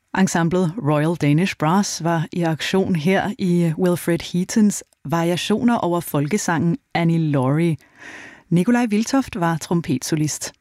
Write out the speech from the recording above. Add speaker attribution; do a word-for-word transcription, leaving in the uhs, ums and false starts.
Speaker 1: Ensemblet Royal Danish Brass var i aktion her i Wilfred Heatons variationer over folkesangen Annie Laurie. Nikolaj Viltoft var trompetsolist.